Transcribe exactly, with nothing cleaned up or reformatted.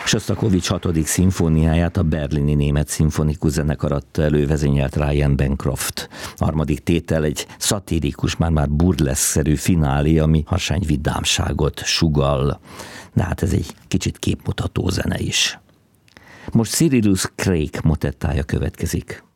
Sostakovics hatodik szimfóniáját a berlini német szimfonikus zenekar adta elő, vezényelt Ryan Bancroft. A harmadik tétel egy szatirikus, már-már burleszk-szerű finálé, ami harsány vidámságot sugall. De hát ez egy kicsit képmutató zene is. Most Cyrillus Craig motettája következik.